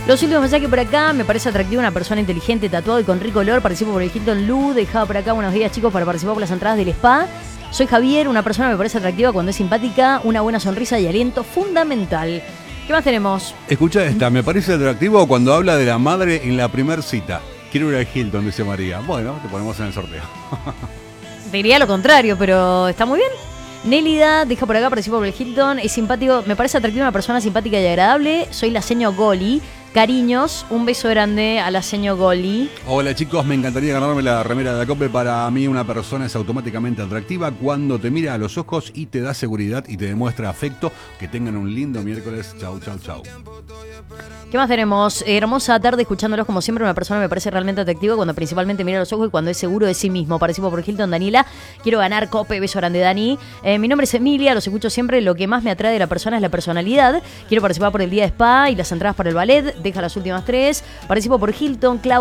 Los últimos mensajes por acá. Me parece atractiva una persona inteligente, tatuado y con rico olor. Participo por el Hilton Lu. Dejaba por acá buenos días, chicos, para participar por las entradas del spa. Soy Javier, una persona me parece atractiva cuando es simpática, una buena sonrisa y aliento fundamental. ¿Qué más tenemos? Escucha esta, me parece atractivo cuando habla de la madre en la primer cita. Quiero ir al Hilton, dice María. Bueno, te ponemos en el sorteo. Diría lo contrario, pero está muy bien. Nélida, deja por acá, participo por el Hilton. Es simpático, me parece atractiva una persona simpática y agradable. Soy la seño Goli. Cariños, un beso grande a la seño Goli. Hola chicos, me encantaría ganarme la remera de la COPE. Para mí una persona es automáticamente atractiva cuando te mira a los ojos y te da seguridad y te demuestra afecto. Que tengan un lindo miércoles. Chau, chau, chau. ¿Qué más tenemos? Hermosa tarde escuchándolos como siempre. Una persona me parece realmente atractiva cuando principalmente mira a los ojos y cuando es seguro de sí mismo. Participo por Hilton, Daniela. Quiero ganar COPE. Beso grande, Dani. Mi nombre es Emilia, los escucho siempre. Lo que más me atrae de la persona es la personalidad. Quiero participar por el día de spa y las entradas para el ballet. Deja las últimas 3. Participo por Hilton, Clau.